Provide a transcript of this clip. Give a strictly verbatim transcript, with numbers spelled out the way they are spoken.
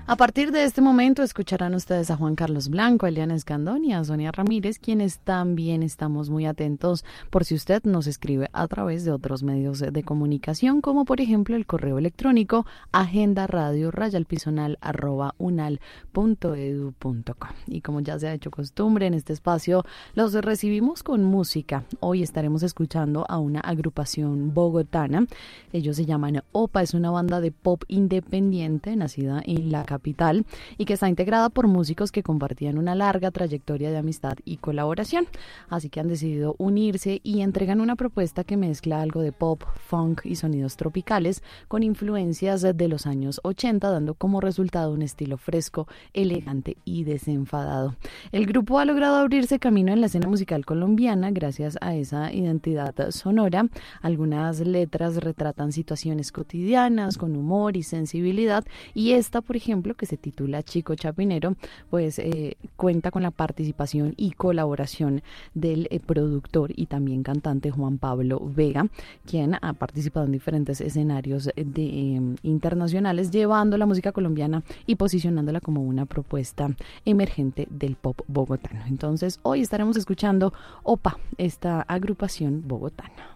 A partir de este momento escucharán ustedes a Juan Carlos Blanco, a Eliana Escandón y a Sonia Ramírez, quienes también estamos muy atentos por si usted nos escribe a través de otros medios de comunicación, como por ejemplo el correo electrónico agendaradio rayalpisonal arroba unal punto edu punto co. Y como ya se ha hecho costumbre en este espacio, los recibimos con música. Hoy estaremos escuchando a una agrupación bogotana. Ellos se llaman OPA, es una banda de pop independiente nacida en la capital y que está integrada por músicos que compartían una larga trayectoria de amistad y colaboración. Así que han decidido unirse y entregan una propuesta que mezcla algo de pop, funk y sonidos tropicales con influencias de los años ochenta, dando como resultado un estilo fresco, elegante y desenfadado. El grupo ha logrado abrirse camino en la escena musical colombiana gracias a esa identidad sonora. Algunas letras retratan situaciones cotidianas con humor y sensibilidad, y esta, por ejemplo, que se titula Chico Chapinero, pues eh, cuenta con la participación y colaboración del eh, productor y también cantante Juan Pablo Vega, quien ha participado en diferentes escenarios de, eh, internacionales, llevando la música colombiana y posicionándola como una propuesta emergente del pop bogotano. Entonces, hoy estaremos escuchando OPA, esta agrupación bogotana.